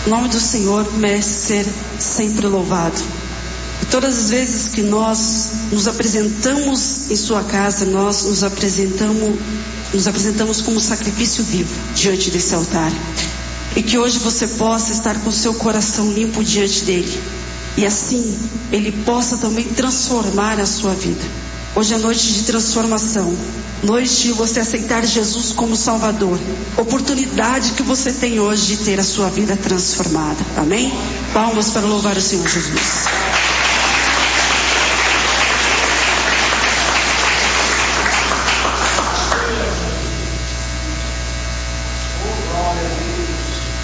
O nome do Senhor merece ser sempre louvado. E todas as vezes que nós nos apresentamos em sua casa, nós nos apresentamos como sacrifício vivo diante desse altar. E que hoje você possa estar com seu coração limpo diante dele. E assim, ele possa também transformar a sua vida. Hoje é noite de transformação. Noite de você aceitar Jesus como Salvador. Oportunidade que você tem hoje de ter a sua vida transformada. Amém? Palmas para louvar o Senhor Jesus.